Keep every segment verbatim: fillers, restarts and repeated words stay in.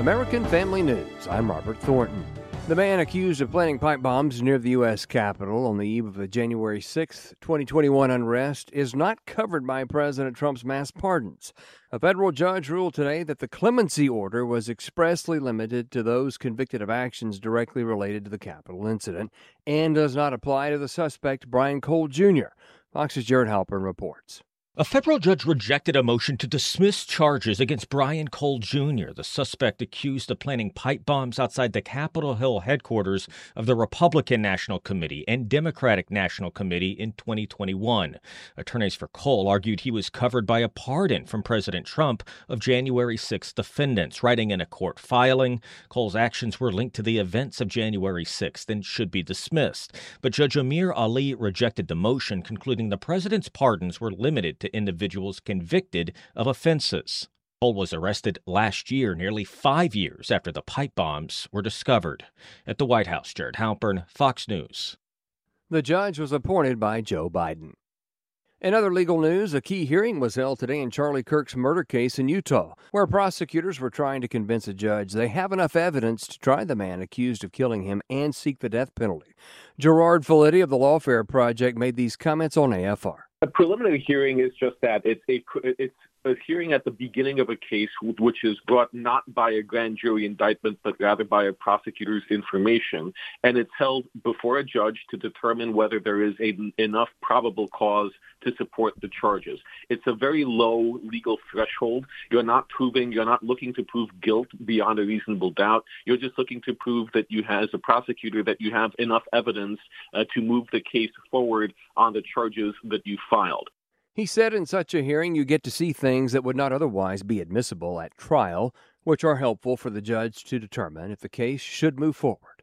American Family News. I'm Robert Thornton. The man accused of planting pipe bombs near the U S Capitol on the eve of the January sixth, twenty twenty-one unrest is not covered by President Trump's mass pardons. A federal judge ruled today that the clemency order was expressly limited to those convicted of actions directly related to the Capitol incident and does not apply to the suspect, Brian Cole Junior Fox's Jared Halpern reports. A federal judge rejected a motion to dismiss charges against Brian Cole Junior, the suspect accused of planting pipe bombs outside the Capitol Hill headquarters of the Republican National Committee and Democratic National Committee in twenty twenty-one. Attorneys for Cole argued he was covered by a pardon from President Trump of January sixth defendants. Writing in a court filing, Cole's actions were linked to the events of January sixth and should be dismissed. But Judge Amir Ali rejected the motion, concluding the president's pardons were limited to individuals convicted of offenses. Cole was arrested last year, nearly five years after the pipe bombs were discovered. At the White House, Jared Halpern, Fox News. The judge was appointed by Joe Biden. In other legal news, a key hearing was held today in Charlie Kirk's murder case in Utah, where prosecutors were trying to convince a judge they have enough evidence to try the man accused of killing him and seek the death penalty. Gerard Felitti of the Lawfare Project made these comments on A F R. A preliminary hearing is just that. It's a it's a hearing at the beginning of a case which is brought not by a grand jury indictment, but rather by a prosecutor's information. And it's held before a judge to determine whether there is a, enough probable cause to support the charges. It's a very low legal threshold. You're not proving, you're not looking to prove guilt beyond a reasonable doubt. You're just looking to prove that you, as a prosecutor, that you have enough evidence uh, to move the case forward on the charges that you filed. He said in such a hearing you get to see things that would not otherwise be admissible at trial, which are helpful for the judge to determine if the case should move forward.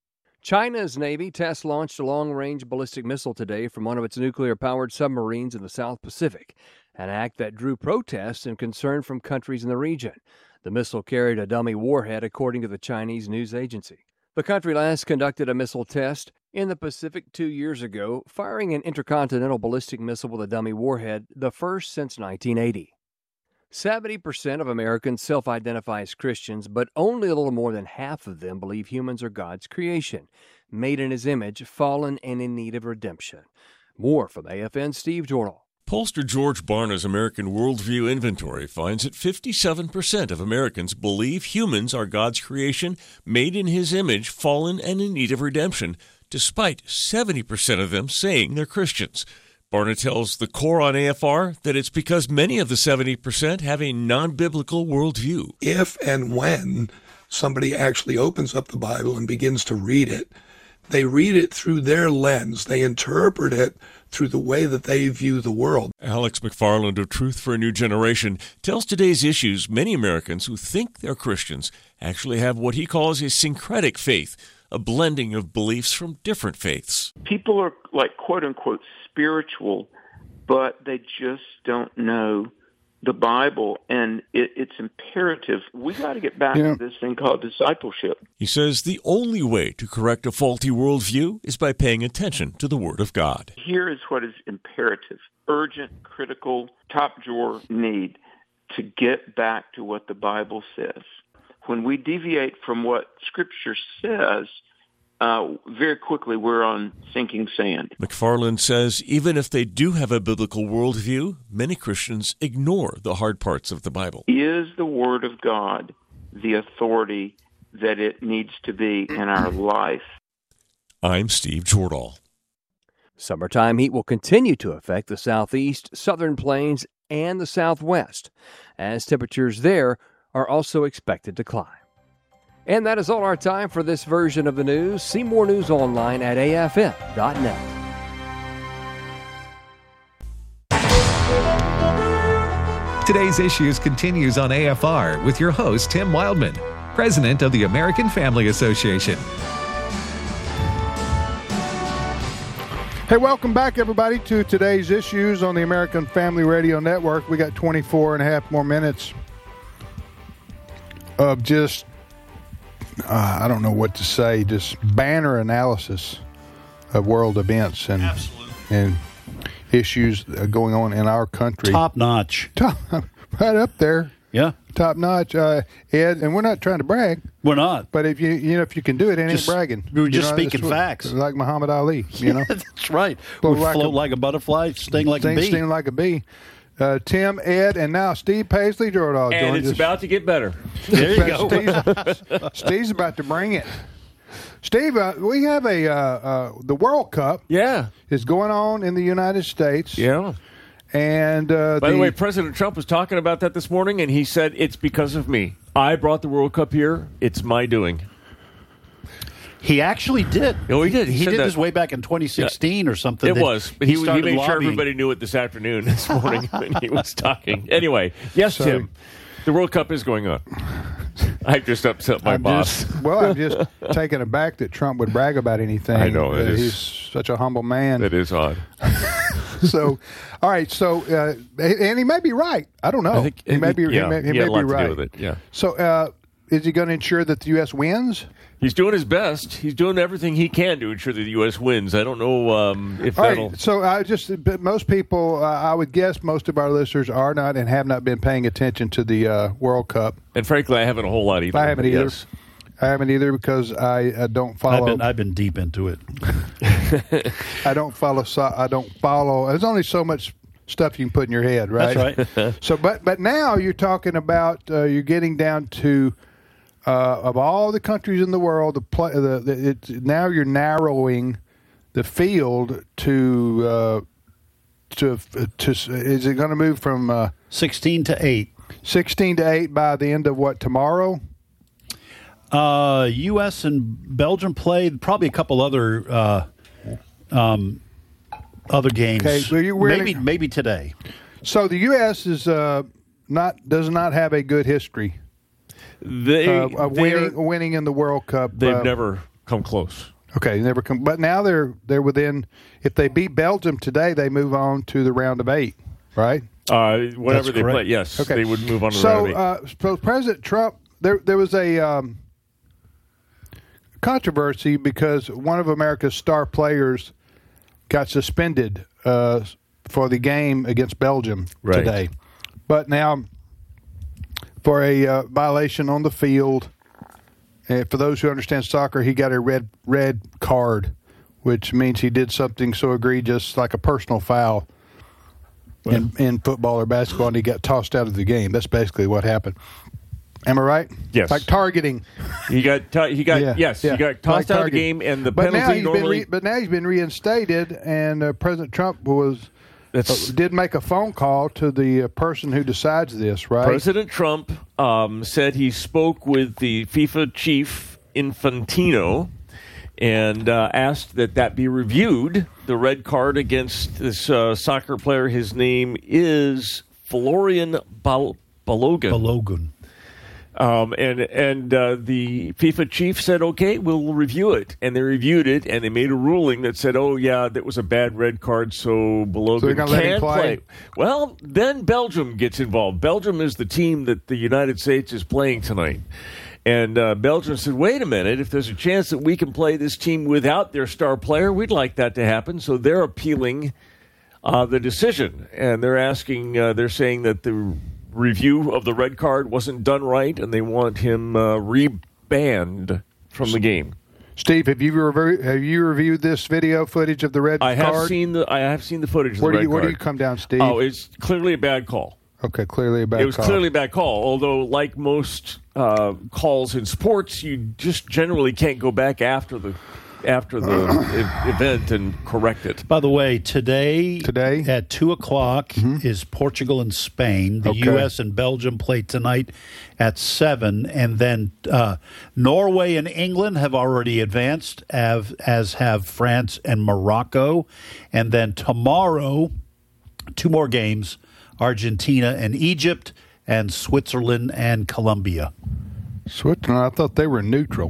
China's Navy test launched a long-range ballistic missile today from one of its nuclear-powered submarines in the South Pacific, an act that drew protests and concern from countries in the region. The missile carried a dummy warhead, according to the Chinese news agency. The country last conducted a missile test in the Pacific two years ago, firing an intercontinental ballistic missile with a dummy warhead, the first since nineteen eighty. seventy percent of Americans self-identify as Christians, but only a little more than half of them believe humans are God's creation, made in His image, fallen and in need of redemption. More from A F N's Steve Jordahl. Pollster George Barna's American Worldview Inventory finds that fifty-seven percent of Americans believe humans are God's creation, made in His image, fallen and in need of redemption, despite seventy percent of them saying they're Christians. Barna tells the Core on A F R that it's because many of the seventy percent have a non-biblical worldview. If and when somebody actually opens up the Bible and begins to read it, they read it through their lens. They interpret it through the way that they view the world. Alex McFarland of Truth for a New Generation tells Today's Issues many Americans who think they're Christians actually have what he calls a syncretic faith, a blending of beliefs from different faiths. People are like quote-unquote spiritual, but they just don't know the Bible, and it, it's imperative. We got to get back yeah. to this thing called discipleship. He says the only way to correct a faulty worldview is by paying attention to the Word of God. Here is what is imperative, urgent, critical, top-drawer need to get back to what the Bible says. When we deviate from what Scripture says, Uh, very quickly, we're on sinking sand. McFarland says even if they do have a biblical worldview, many Christians ignore the hard parts of the Bible. Is the Word of God the authority that it needs to be in our life? I'm Steve Jordahl. Summertime heat will continue to affect the southeast, southern plains, and the southwest, as temperatures there are also expected to climb. And that is all our time for this version of the news. See more news online at A F M dot net. Today's Issues continues on A F R with your host, Tim Wildman, president of the American Family Association. Hey, welcome back, everybody, to Today's Issues on the American Family Radio Network. We got twenty-four and a half more minutes of just Uh, I don't know what to say, just banner analysis of world events and Absolutely. and issues going on in our country. Top notch. Top, right up there. Yeah. top notch, uh, Ed. And we're not trying to brag. We're not. But if you you know if you can do it, it ain't Just- bragging. we were just You know, speaking that's what- facts. like Muhammad Ali. You know, That's right. Float Would like float a- like a butterfly, sting like sting, a bee. sting like a bee. Uh, Tim, Ed, and now Steve Paisley Jordahl And joins it's us. about to get better. There you go. Steve's, Steve's about to bring it. Steve, uh, we have a uh, uh, the World Cup Yeah. is going on in the United States. Yeah. And uh, By the, way, President Trump was talking about that this morning, and he said it's because of me. I brought the World Cup here. It's my doing. He actually did. Oh, he did. He He, said did that. this way back in twenty sixteen or something. It that was, but he, he started made sure lobbying. everybody knew it this afternoon, this morning, when he was talking. Anyway, yes, So- Tim, the World Cup is going on. I just upset my I'm boss. just, well, I'm just taken aback that Trump would brag about anything. I know, it Uh, is- He's such a humble man. That is odd. So, all right. So, uh, and he may be right. I don't know. I think he may be. yeah, he may, he he may had a lot be to right. do with it. Yeah, So, uh, is he going to ensure that the U S wins? he's doing his best. He's doing everything he can to ensure that the U S wins. I don't know um, if All that'll. right. So, I just but most people, uh, I would guess, most of our listeners are not and have not been paying attention to the uh, World Cup. And frankly, I haven't a whole lot either. I haven't but either. yes. I haven't either because I, I don't I've follow. been, I've been deep into it. I don't follow. so- I don't follow. There's only so much stuff you can put in your head, right? That's right. So, but but now you're talking about uh, you're getting down to uh, of all the countries in the world, the play, the, the it's, now you're narrowing the field to uh, to to is it going to move from uh, sixteen to eight. sixteen to eight by the end of what tomorrow? Uh, U S and Belgium played probably a couple other uh, um, other games. Okay, so you really- maybe maybe today. So the U S is uh, not does not have a good history They, uh, of they're- winning winning in the World Cup. they've uh, never come close. Okay, never come. But now they're they're within. If they beat Belgium today, they move on to the round of eight, right? Uh, whatever That's they correct. play, yes, Okay, they would move on to the So, round of eight. uh, so President Trump, there there was a um, controversy because one of America's star players got suspended uh, for the game against Belgium Right. today, but now for a uh, violation on the field. And for those who understand soccer, he got a red red card, which means he did something so egregious, like a personal foul in, in football or basketball, and he got tossed out of the game. That's basically what happened. Am I right? Yes. Like targeting. He got t- he got Yeah, yes yeah. he got tossed Like out of the targeting. game, and the But now penalty he's been normally re- but now he's been reinstated, and uh, President Trump was that's uh, did make a phone call to the uh, person who decides this, right? President Trump um, said he spoke with the FIFA chief Infantino and uh, asked that that be reviewed. The red card against this uh, soccer player, his name is Florian Bal- Balogun. Balogun. Um, and and uh, the FIFA chief said, okay, we'll review it. And they reviewed it, and they made a ruling that said, oh, yeah, that was a bad red card, so Balogun So they're gonna let him can play? Well, then Belgium gets involved. Belgium is the team that the United States is playing tonight. And uh, Belgium said, wait a minute, if there's a chance that we can play this team without their star player, we'd like that to happen. So they're appealing uh, the decision. And they're asking, uh, they're saying that the review of the red card wasn't done right, and they want him uh, rebanned from the game. Steve, have you reviewed have you reviewed this video footage of the red I have card? seen the I have seen the footage of where the do red you where do card. you come down, Steve? Oh, it's clearly a bad call. Okay, clearly a bad It was call. clearly a bad call, although like most uh, calls in sports, you just generally can't go back after the after the e- event and correct it. By the way, today, Today? at two o'clock is Portugal and Spain. The Okay. U S and Belgium play tonight at seven, and then uh, Norway and England have already advanced, as, as have France and Morocco. And then tomorrow, two more games: Argentina and Egypt, and Switzerland and Colombia. Switzerland, I thought they were neutral.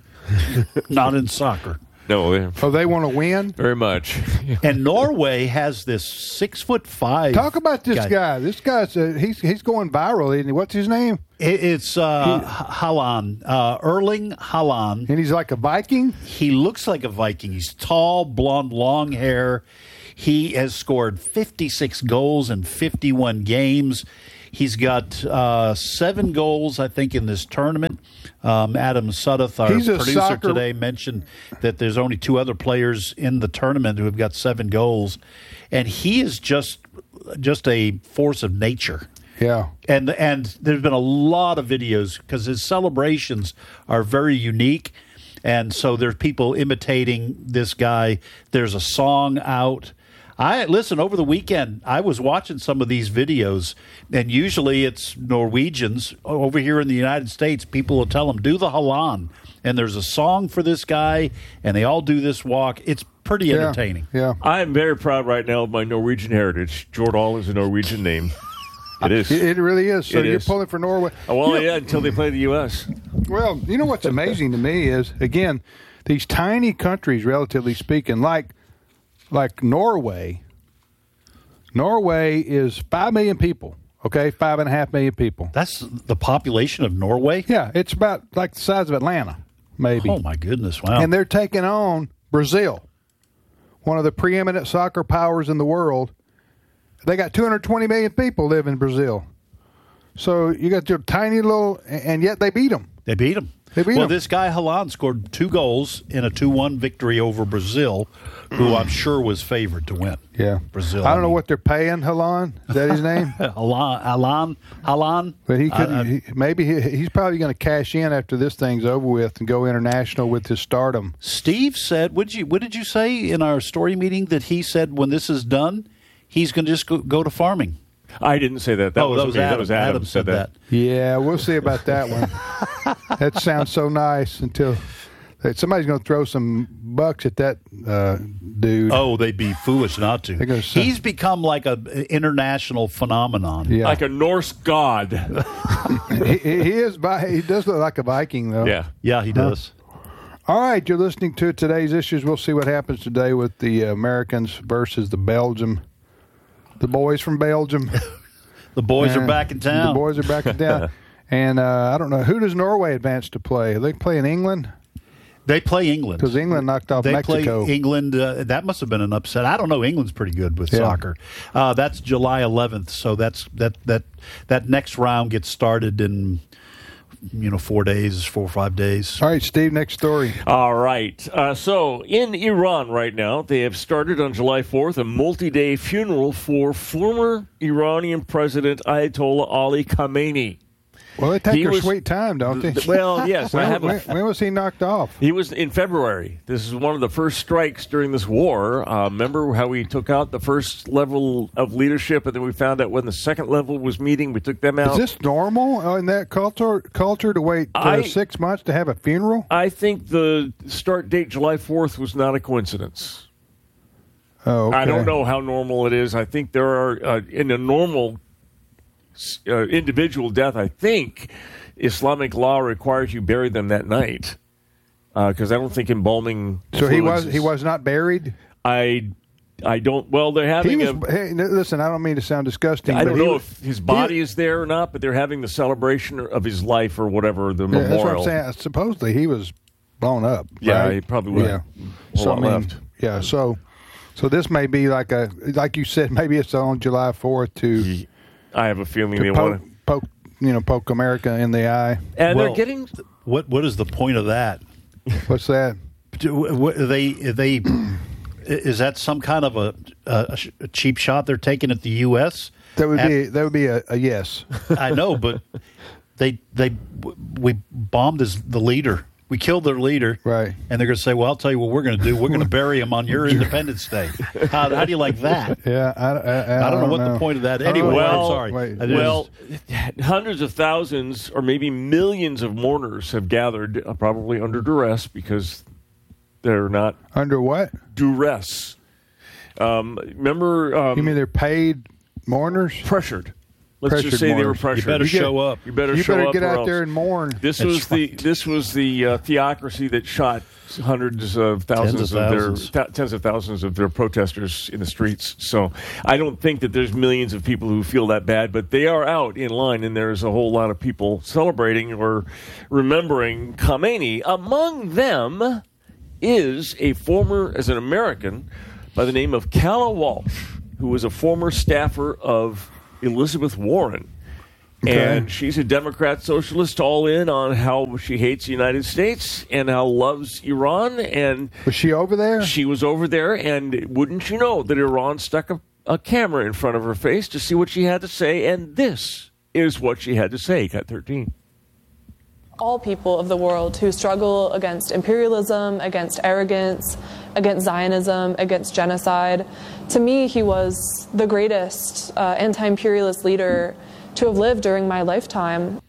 Not in soccer. No, eh, Oh, they want to win? very much. And Norway has this six foot five. Talk about this guy. This guy's uh, he's he's going viral, isn't he? What's his name? It- It's uh, Haaland, uh, Erling Haaland. And he's like a Viking? He looks like a Viking. He's tall, blonde, long hair. He has scored fifty-six goals in fifty-one games. He's got uh, seven goals, I think, in this tournament. Um, Adam Sudduth, our He's a producer soccer- today, mentioned that there's only two other players in the tournament who have got seven goals, and he is just just a force of nature. Yeah. And and there's been a lot of videos because his celebrations are very unique. And so there's people imitating this guy. There's a song out. I listen, over the weekend, I was watching some of these videos, and usually it's Norwegians. Over here in the United States, people will tell them, do the Halan. And there's a song for this guy, and they all do this walk. It's pretty Yeah. entertaining. Yeah. I'm very proud right now of my Norwegian heritage. Jordal is a Norwegian name. It is. It, it really is. So It you're is. pulling for Norway. Oh, well, You know- yeah, until they play the U S Well, you know what's amazing to me is, again, these tiny countries, relatively speaking, like like Norway. Norway is five million people. Okay, five and a half million people. That's the population of Norway? Yeah, it's about like the size of Atlanta, maybe. Oh, my goodness. Wow. And they're taking on Brazil, one of the preeminent soccer powers in the world. They got two hundred twenty million people live in Brazil. So you got your tiny little, and yet they beat them. They beat him. They beat well, him. this guy Halan scored two goals in a two one victory over Brazil, who I'm sure was favored to win. Yeah. Brazil. I don't know mean. what they're paying Halan. Is that his name? Halan, Halan, Halan. But he could. I- I- he, maybe he, he's probably going to cash in after this thing's over with and go international with his stardom. Steve said, "Would you? What did you say in our story meeting that he said when this is done, he's going to just go, go to farming?" I didn't say that. That oh, was that was me. Adam. That was Adam, Adam said that. Yeah, we'll see about that one. That sounds so nice until somebody's going to throw some bucks at that uh, dude. Oh, they'd be foolish not to. They're gonna say- He's become like an international phenomenon. Yeah, Like a Norse god. he, he is. Vi- He does look like a Viking, though. Yeah. Yeah, he does. All right, you're listening to today's issues. We'll see what happens today with the Americans versus the Belgium. The boys from Belgium. The boys Uh, are back in town. The boys are back in town. And uh, I don't know, who does Norway advance to play? Are they playing England? They play England. Because England knocked off They Mexico. play England. Uh, that must have been an upset. I don't know. England's pretty good with Yeah. soccer. Uh, that's July eleventh. So that's that that that next round gets started in you know four days, four or five days. All right, Steve, next story. All right. Uh, so in Iran right now, they have started on July fourth a multi-day funeral for former Iranian President Ayatollah Ali Khamenei. Well, they take He their was- sweet time, don't they? Well, yes. I when, have a- when, when was he knocked off? He was in February. This is one of the first strikes during this war. Uh, remember how we took out the first level of leadership, and then we found out when the second level was meeting, we took them out. Is this normal uh, in that culture culture to wait uh, I- six months to have a funeral? I think the start date, July fourth, was not a coincidence. Oh, okay. I don't know how normal it is. I think there are, uh, in a normal uh, individual death, I think Islamic law requires you bury them that night. Because uh, I don't think embalming. So he was fluids he is- was not buried. I, I don't. Well, they're He having was. a. Hey, n- listen, I don't mean to sound disgusting. I but don't he know was- if his body is there or not, but they're having the celebration of his life or whatever, the Yeah, that's what I'm memorial. saying. Supposedly he was blown up. Yeah, right? he probably would. Yeah. A So I lot mean, left. yeah. So, so this may be like a like you said. Maybe it's on July fourth to, I have a feeling they to want poke, to. poke you know poke America in the eye. And Well, they're getting. What what is the point of that? What's that? Do, what, are they are they is that some kind of a, a, a cheap shot they're taking at the U S? That would Af- be that would be a, a yes. I know, but they they we bombed his, the leader. We killed their leader, Right. And they're going to say, "Well, I'll tell you what we're going to do. We're going to bury him on your Independence Day." How, how do you like that? Yeah, I, I, I, I don't know what know. the point of that. I don't Anyway, know. Well, I'm sorry. wait, I just- Well, hundreds of thousands or maybe millions of mourners have gathered, uh, probably under duress because they're not Under what? duress. Um, remember, um, You mean they're paid mourners? pressured. Let's Pressured just say they were mourners. pressured. You better You get- show up. You better You show better up get or out else. there and mourn. This That's was the right. this was the uh, theocracy that shot hundreds of thousands of of, thousands. their th- tens of thousands of their protesters in the streets. So I don't think that there's millions of people who feel that bad, but they are out in line, and there's a whole lot of people celebrating or remembering Khamenei. Among them is a former, as an American, by the name of Calla Walsh, who was a former staffer of Elizabeth Warren. Okay. And she's a Democrat socialist all in on how she hates the United States and how loves Iran. And was she over there? She was over there, and wouldn't you know that Iran stuck a, a camera in front of her face to see what she had to say, and this is what she had to say. Cut thirteen. All people of the world who struggle against imperialism, against arrogance, against Zionism, against genocide. To me, he was the greatest uh, anti-imperialist leader to have lived during my lifetime.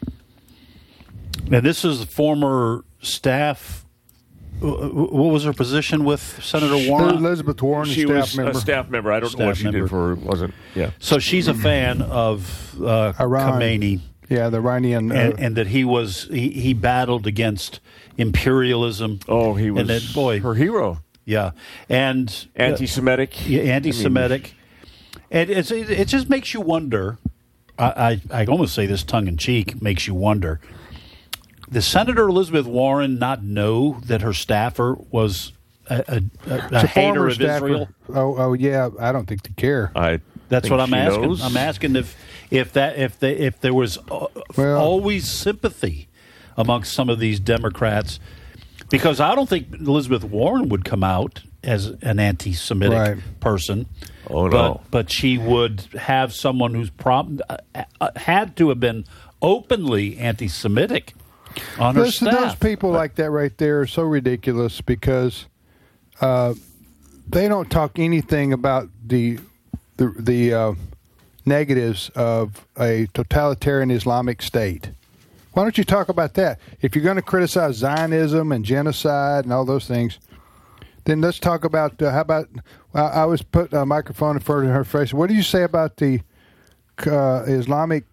Now, this is the former staff. What was her position with Senator Warren? Elizabeth Warren, she staff was member. a staff member. I don't Staff know what she member. did for her. Wasn't yeah. So she's a fan of uh, Iran. Khomeini. Yeah, the Iranian. Uh, And, and that he was he, he battled against imperialism. Oh, he was and that, boy, her hero. Yeah, and Anti-Semitic. Uh, yeah, anti-Semitic. I mean, and it's, it, it just makes you wonder. I, I I almost say this tongue in cheek makes you wonder. Does Senator Elizabeth Warren not know that her staffer was a, a, a, a hater of staffer. Israel? Oh, oh yeah. I don't think they care. I. That's think what I'm she asking. knows. I'm asking if if that if they if there was uh, Well- always sympathy amongst some of these Democrats, because I don't think Elizabeth Warren would come out as an anti-Semitic Right. person. Oh, but, no. But she would have someone who's prob- uh, uh, had to have been openly anti-Semitic on her Listen, staff. those people like that right there are so ridiculous because uh, they don't talk anything about the the, the uh, negatives of a totalitarian Islamic state. Why don't you talk about that? If you're going to criticize Zionism and genocide and all those things, then let's talk about uh, how about I, I was put a microphone in front of her face. What do you say about the uh, Islamic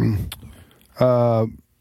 uh,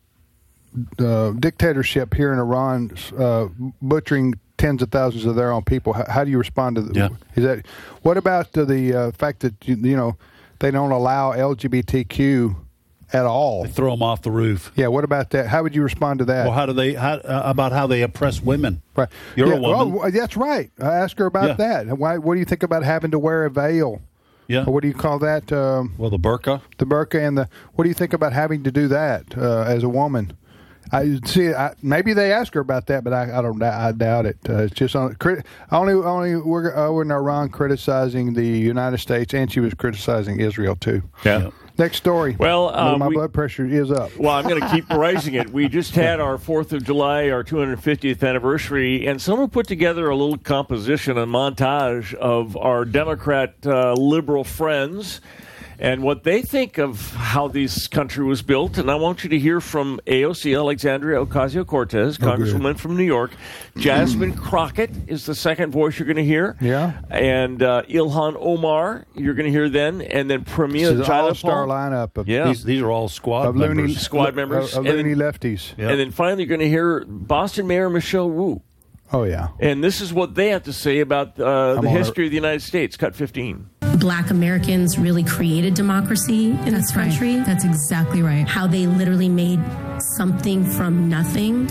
uh, dictatorship here in Iran, uh, butchering tens of thousands of their own people? How, how do you respond to that? Yeah. Is that what about the, the uh, fact that you, you know they don't allow L G B T Q at all? They throw them off the roof. Yeah. What about that? How would you respond to that? Well, how do they? How, uh, about how they oppress women? Right. You're yeah, a woman. well, that's right. I asked her about Yeah. that. Why? What do you think about having to wear a veil? Yeah. Or what do you call that? Um, Well, the burqa. the burqa and the. What do you think about having to do that uh, as a woman? I see. I, maybe they ask her about that, but I, I don't. I doubt it. Uh, it's just on, crit, only only we're over in Iran criticizing the United States, and she was criticizing Israel too. Yeah. Next story. Well, uh, my we- blood pressure is up. Well, I'm going to keep rising it. We just had our fourth of July, our two hundred fiftieth anniversary, and someone put together a little composition, a montage of our Democrat uh, liberal friends and what they think of how this country was built. And I want you to hear from A O C, Alexandria Ocasio-Cortez, Congresswoman from New York. Jasmine Crockett is the second voice you're going to hear. Yeah. And uh, Ilhan Omar, you're going to hear then. And then Premia This is an all-star Jaipal. lineup of, Yeah. These, these are all squad of loony members. Squad members. of, of And loony then- lefties. Yeah. And then finally, you're going to hear Boston Mayor Michelle Wu. Oh yeah. And this is what they have to say about uh, the on history of the United States. Cut fifteen. Black Americans really created democracy in this country. That's exactly right. How they literally made something from nothing.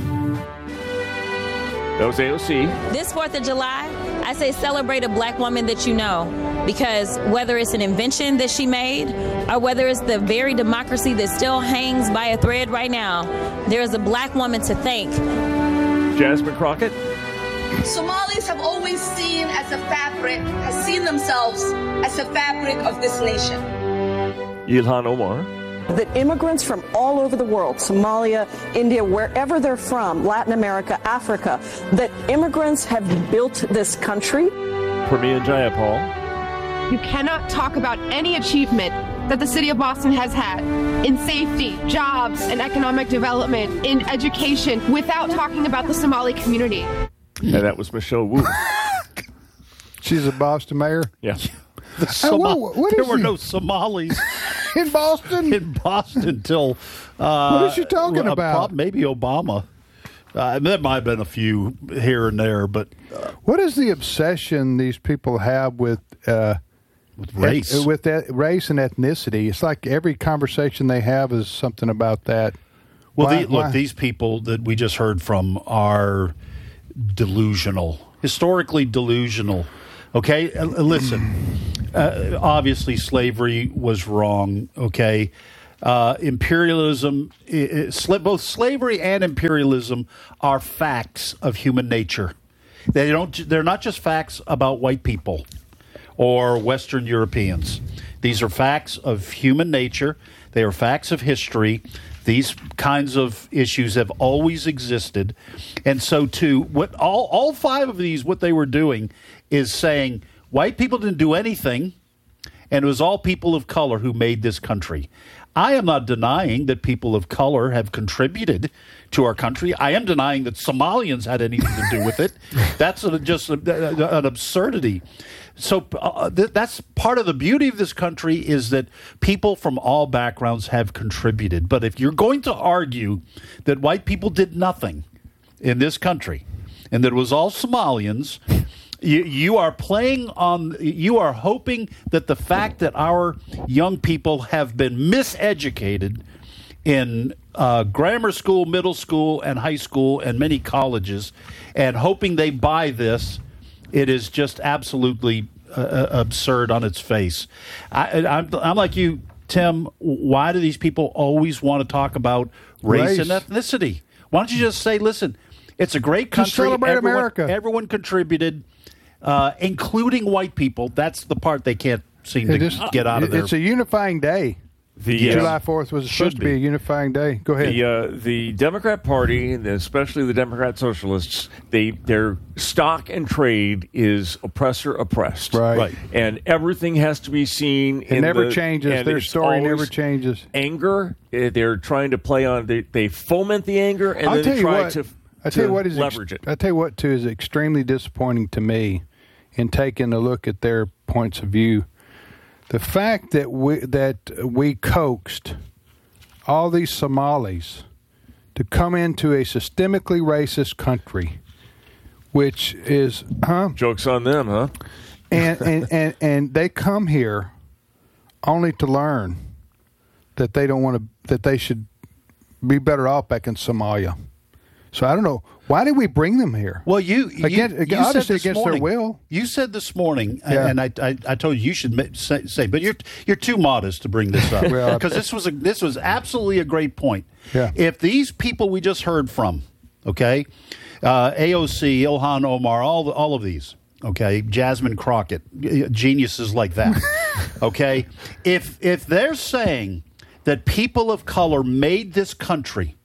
That was A O C. This fourth of July, I say celebrate a black woman that you know, because whether it's an invention that she made or whether it's the very democracy that still hangs by a thread right now, there is a black woman to thank. Jasmine Crockett. Somalis have always seen as a fabric, has seen themselves as the fabric of this nation. Ilhan Omar. That immigrants from all over the world, Somalia, India, wherever they're from, Latin America, Africa, that immigrants have built this country. Premia Jayapal. You cannot talk about any achievement that the city of Boston has had in safety, jobs, and economic development, in education, without talking about the Somali community. And that was Michelle Wu. She's a Boston mayor. Yeah. The Soma- what- what there is were he- no Somalis In Boston? in Boston until. Uh, What is she talking uh, about? prob- Maybe Obama. Uh, there might have been a few here and there, but uh, What is the obsession these people have with uh, with race. et- with that race and ethnicity? It's like every conversation they have is something about that. Well, Why- the, look, why- these people that we just heard from are delusional, historically delusional. Okay, Uh, listen. Uh, obviously, slavery was wrong. Okay, Uh, imperialism, it, it, both slavery and imperialism are facts of human nature. They don't. They're not just facts about white people or Western Europeans. These are facts of human nature. They are facts of history. These kinds of issues have always existed. And so, too, what all, all five of these, what they were doing is saying white people didn't do anything, and it was all people of color who made this country. I am not denying that people of color have contributed to our country. I am denying that Somalians had anything to do with it. That's a, just a, a, an absurdity. So uh, th- that's part of the beauty of this country is that people from all backgrounds have contributed. But if you're going to argue that white people did nothing in this country and that it was all Somalians, you, you are playing on, you are hoping that the fact that our young people have been miseducated in uh, grammar school, middle school, and high school, and many colleges, and hoping they buy this, it is just absolutely uh, absurd on its face. I, I'm, I'm like you, Tim. Why do these people always want to talk about race, race. and ethnicity? Why don't you just say, listen, it's a great country. Just celebrate everyone, America. Everyone contributed, uh, including white people. That's the part they can't seem it to is, get out of there. It's a unifying day. The, July uh, fourth was supposed to be a unifying day. Go ahead. The, uh, the Democrat Party, especially the Democrat Socialists, they their stock and trade is oppressor oppressed. Right. right. And everything has to be seen. It in never the, changes. Their story never changes. Anger. They're trying to play on. They, they foment the anger and I'll then they try what, to, I tell to you what is leverage ex- it. I tell you what too is extremely disappointing to me in taking a look at their points of view. The fact that we that we coaxed all these Somalis to come into a systemically racist country, which is, huh? Joke's on them, huh? And and, and, and they come here only to learn that they don't want to, that they should be better off back in Somalia. So I don't know. Why did we bring them here? Well, you, you, against, you obviously said this against morning, their will. You said this morning, Yeah. and I, I, I told you you should say, say, but you're you're too modest to bring this up because Well, this was a, this was absolutely a great point. Yeah. If these people we just heard from, okay, uh, A O C, Ilhan Omar, all the, all of these, okay, Jasmine Crockett, geniuses like that, okay, if if they're saying that people of color made this country,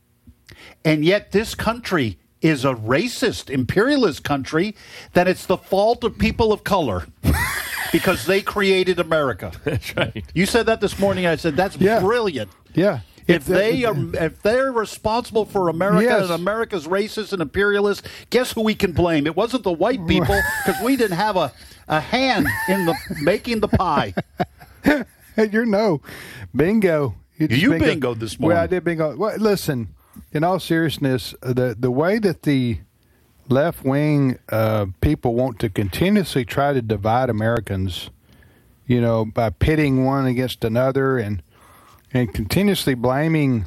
and yet this country is a racist, imperialist country, then it's the fault of people of color because they created America. That's right. You said that this morning. I said that's Yeah. brilliant. Yeah. If they are, if they're responsible for America Yes. and America's racist and imperialist, guess who we can blame? It wasn't the white people because we didn't have a, a hand in the making the pie. You're no bingo. It's You bingoed this morning. Well, I did bingo. Well, listen, in all seriousness, the the way that the left wing uh, people want to continuously try to divide Americans, you know, by pitting one against another and and continuously blaming.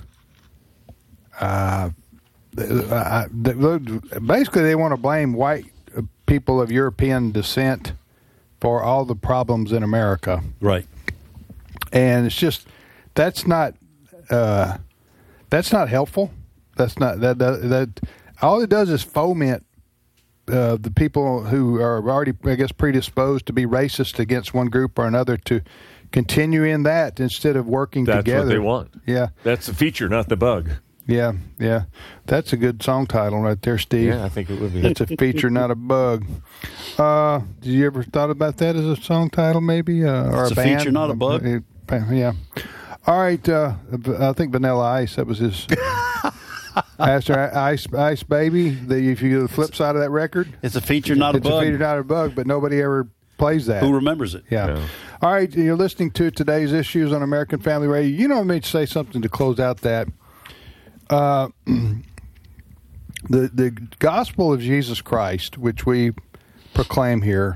Uh, uh, the, basically, they want to blame white people of European descent for all the problems in America. Right. And it's just that's not uh, that's not helpful. That's not that, that that all it does is foment uh, the people who are already, I guess, predisposed to be racist against one group or another to continue in that instead of working That's together. what they want. Yeah, that's the feature, not the bug. Yeah, yeah, that's a good song title right there, Steve. Yeah, I think it would be. It's a feature, not a bug. Uh, did you ever thought about that as a song title, maybe, uh, or It's a, a band? feature, not a bug. Yeah. All right. Uh, I think Vanilla Ice. That was his. After Ice, Ice Baby. The, if you go to the flip side of that record, it's a feature, not a it's bug. It's a feature, not a bug. But nobody ever plays that. Who remembers it? Yeah. Yeah. All right. You're listening to today's issues on American Family Radio. You know, I made to say something to close out that. Uh, the the gospel of Jesus Christ, which we proclaim here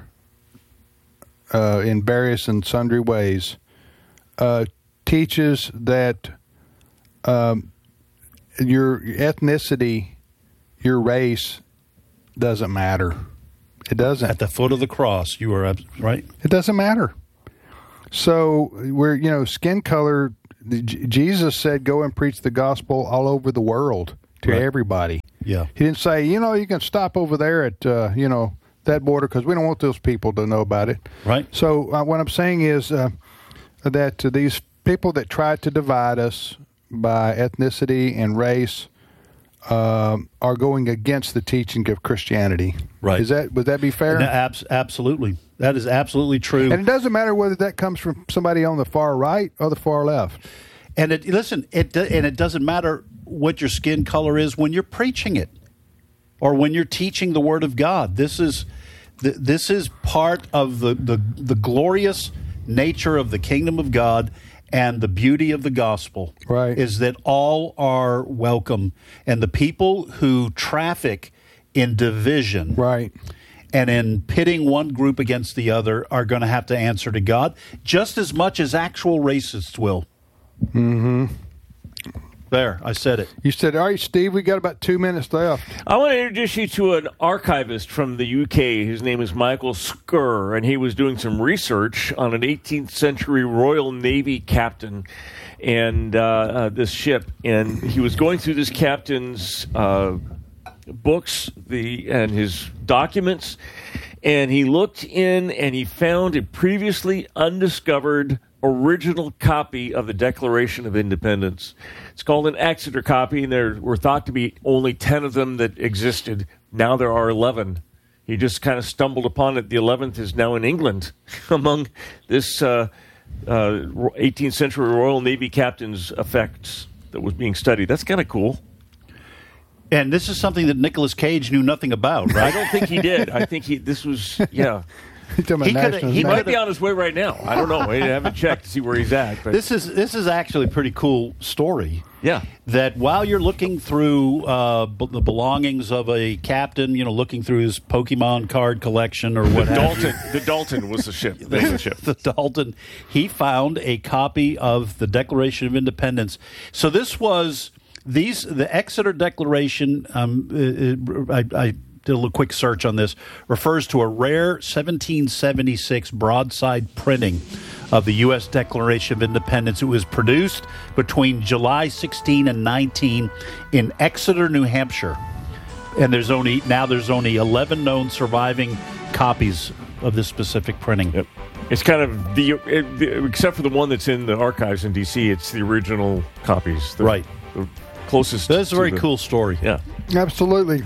uh, in various and sundry ways, uh, teaches that um, your ethnicity, your race, doesn't matter. It doesn't. At the foot of the cross, you are right. It doesn't matter. So we're you know skin color J- Jesus said, go and preach the gospel all over the world to Right. everybody. Yeah. He didn't say, you know, you can stop over there at, uh, you know, that border because we don't want those people to know about it. Right. So uh, what I'm saying is uh, that uh, these people that try to divide us by ethnicity and race uh, are going against the teaching of Christianity. Right. Is that would that be fair? No, abs- absolutely. That is absolutely true. And it doesn't matter whether that comes from somebody on the far right or the far left. And it, listen, it do- and it doesn't matter what your skin color is when you're preaching it or when you're teaching the Word of God. This is th- this is part of the, the the glorious nature of the kingdom of God and the beauty of the gospel. Right. Is that all are welcome, and the people who traffic in division, right, and in pitting one group against the other are going to have to answer to God just as much as actual racists will. Mm-hmm. There, I said it. You said, all right, Steve, we got about two minutes left. I want to introduce you to an archivist from the U K. His name is Michael Skur, and he was doing some research on an eighteenth century Royal Navy captain and uh, uh, this ship. And he was going through this captain's uh, books the and his documents, and he looked in and he found a previously undiscovered original copy of the Declaration of Independence. It's called an Exeter copy, and there were thought to be only ten of them that existed. Now there are eleven. He just kind of stumbled upon it. The eleventh is now in England among this uh, uh, eighteenth century Royal Navy captain's effects that was being studied. That's kind of cool. And this is something that Nicolas Cage knew nothing about, right? I don't think he did. I think he. This was, yeah. He, he, he might be on his way right now. I don't know. I haven't checked to see where he's at. But. This is this is actually a pretty cool story. Yeah. That while you're looking through uh, b- the belongings of a captain, you know, looking through his Pokemon card collection or what the have Dalton, you. The Dalton was the ship. The, the ship. The Dalton. He found a copy of the Declaration of Independence. So this was these the Exeter Declaration. Um, it, I. I did a little quick search on this, refers to a rare seventeen seventy-six broadside printing of the U S Declaration of Independence. It was produced between July sixteenth and nineteenth in Exeter, New Hampshire. And there's only now there's only eleven known surviving copies of this specific printing. Yep. It's kind of the, it, the except for the one that's in the archives in D C, it's the original copies. The, right. The closest. That's a very the, cool story. Yeah. Absolutely.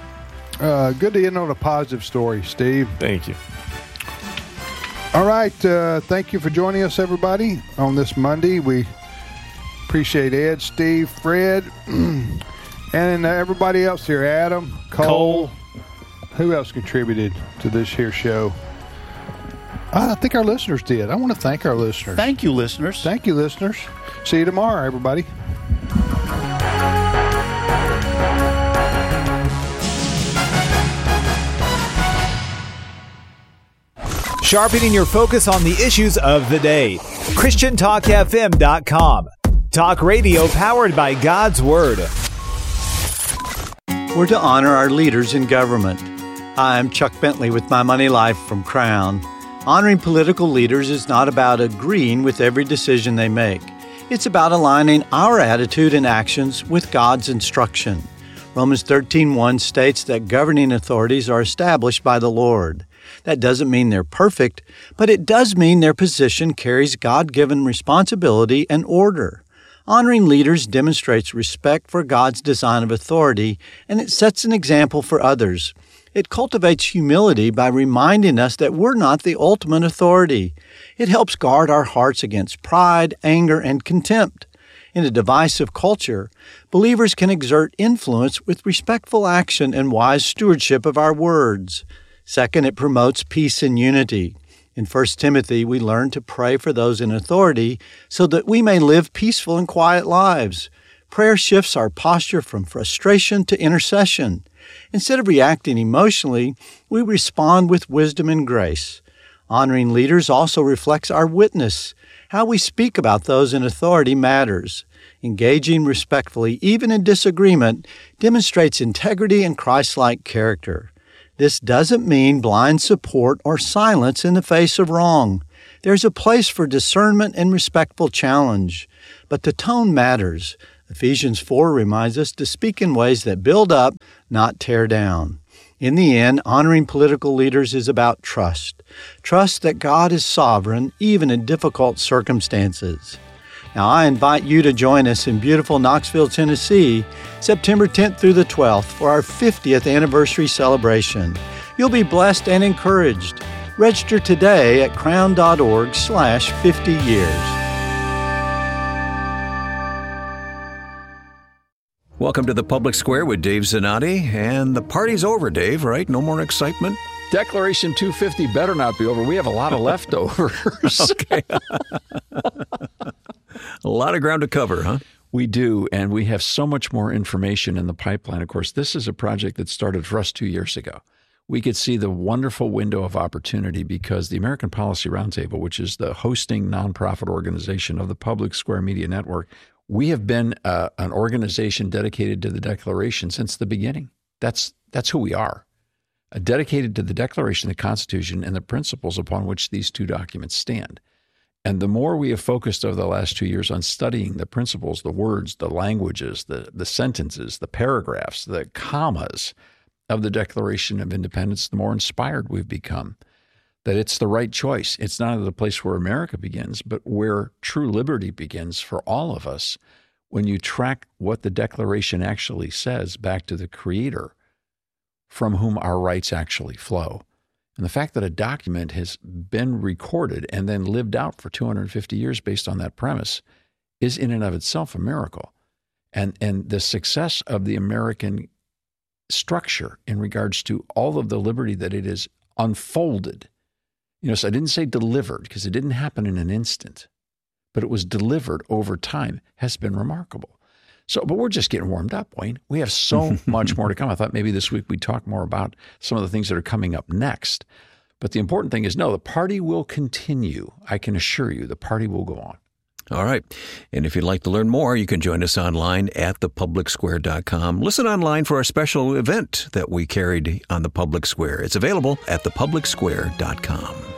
Uh, good to end on a positive story, Steve. Thank you. All right. Uh, thank you for joining us, everybody, on this Monday. We appreciate Ed, Steve, Fred, and everybody else here. Adam, Cole. Cole. Who else contributed to this here show? I think our listeners did. I want to thank our listeners. Thank you, listeners. Thank you, listeners. See you tomorrow, everybody. Sharpening your focus on the issues of the day. Christian Talk F M dot com. Talk radio powered by God's Word. We're to honor our leaders in government. Hi, I'm Chuck Bentley with My Money Life from Crown. Honoring political leaders is not about agreeing with every decision they make. It's about aligning our attitude and actions with God's instruction. Romans thirteen one states that governing authorities are established by the Lord. That doesn't mean they're perfect, but it does mean their position carries God-given responsibility and order. Honoring leaders demonstrates respect for God's design of authority, and it sets an example for others. It cultivates humility by reminding us that we're not the ultimate authority. It helps guard our hearts against pride, anger, and contempt. In a divisive culture, believers can exert influence with respectful action and wise stewardship of our words. Second, it promotes peace and unity. In First Timothy, we learn to pray for those in authority so that we may live peaceful and quiet lives. Prayer shifts our posture from frustration to intercession. Instead of reacting emotionally, we respond with wisdom and grace. Honoring leaders also reflects our witness. How we speak about those in authority matters. Engaging respectfully, even in disagreement, demonstrates integrity and Christ-like character. This doesn't mean blind support or silence in the face of wrong. There's a place for discernment and respectful challenge, but the tone matters. Ephesians four reminds us to speak in ways that build up, not tear down. In the end, honoring political leaders is about trust. Trust that God is sovereign, even in difficult circumstances. Now, I invite you to join us in beautiful Knoxville, Tennessee, September tenth through the twelfth for our fiftieth anniversary celebration. You'll be blessed and encouraged. Register today at crown.org slash 50 years. Welcome to the Public Square with Dave Zanotti. And the party's over, Dave, right? No more excitement? Declaration two fifty better not be over. We have a lot of leftovers. Okay. A lot of ground to cover, huh? We do, and we have so much more information in the pipeline. Of course, this is a project that started for us two years ago. We could see the wonderful window of opportunity because the American Policy Roundtable, which is the hosting nonprofit organization of the Public Square Media Network, we have been uh, an organization dedicated to the Declaration since the beginning. That's that's who we are, uh, dedicated to the Declaration, the Constitution, and the principles upon which these two documents stand. And the more we have focused over the last two years on studying the principles, the words, the languages, the, the sentences, the paragraphs, the commas of the Declaration of Independence, the more inspired we've become that it's the right choice. It's not the place where America begins, but where true liberty begins for all of us when you track what the Declaration actually says back to the Creator from whom our rights actually flow. And the fact that a document has been recorded and then lived out for two hundred fifty years based on that premise is in and of itself a miracle. And, and the success of the American structure in regards to all of the liberty that it has unfolded. You know, so I didn't say delivered because it didn't happen in an instant, but it was delivered over time, has been remarkable. So, but we're just getting warmed up, Wayne. We have so much more to come. I thought maybe this week we'd talk more about some of the things that are coming up next. But the important thing is, no, the party will continue. I can assure you the party will go on. All right. And if you'd like to learn more, you can join us online at the public square dot com. Listen online for our special event that we carried on the Public Square. It's available at the public square dot com.